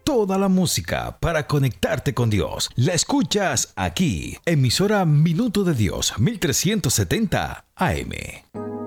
toda la música para conectarte con Dios. La escuchas aquí, emisora Minuto de Dios 1370 AM.